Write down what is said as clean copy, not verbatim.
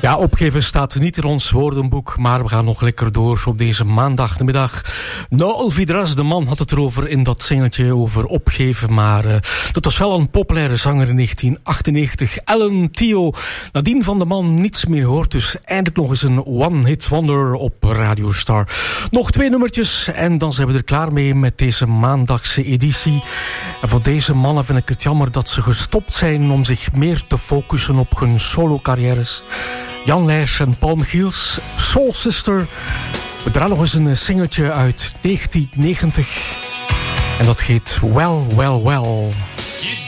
Ja, opgeven staat niet in ons woordenboek, maar we gaan nog lekker door op deze maandagmiddag. Noël Vidras, de man, had het erover in dat singeltje over opgeven, maar dat was wel een populaire zanger in 1998. Alan Theo, nadien van de man niets meer hoort, dus eindelijk nog eens een one-hit wonder op Radio Star. Nog 2 nummertjes en dan zijn we er klaar mee met deze maandagse editie. En voor deze mannen vind ik het jammer dat ze gestopt zijn om zich meer te focussen op hun solo-carrières. Jan Leijers en Paul Michiels, Soul Sister. We draaien nog eens een singeltje uit 1990. En dat heet Well, Well, Well.